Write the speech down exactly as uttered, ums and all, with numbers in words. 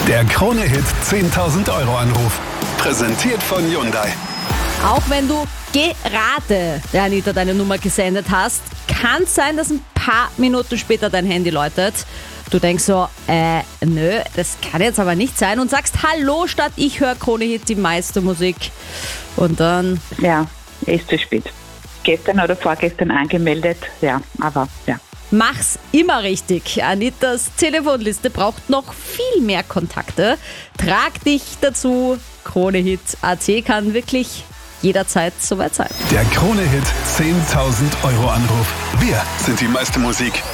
Der Krone-Hit zehntausend Euro Anruf. Präsentiert von Hyundai. Auch wenn du gerade der Anita deine Nummer gesendet hast, kann es sein, dass ein paar Minuten später dein Handy läutet. Du denkst so, äh, nö, das kann jetzt aber nicht sein und sagst Hallo statt ich höre Krone-Hit, die meiste Musik. Und dann... Ja, ist zu spät. Gestern oder vorgestern angemeldet, ja, aber ja. Mach's immer richtig. Anitas Telefonliste braucht noch viel mehr Kontakte. Trag dich dazu. Krone-Hit Punkt A T kann wirklich jederzeit soweit sein. Der Krone-Hit zehntausend Euro Anruf. Wir sind die meiste Musik.